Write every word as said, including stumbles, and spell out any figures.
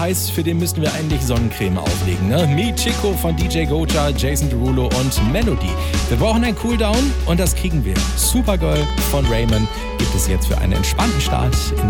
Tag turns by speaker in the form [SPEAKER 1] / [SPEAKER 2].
[SPEAKER 1] heißt, für den müssten wir eigentlich Sonnencreme auflegen. Ne? Me Chico von D J Goja, Jason Derulo und Melody. Wir brauchen einen Cooldown und das kriegen wir. Supergirl von Raymond gibt es jetzt für einen entspannten Start in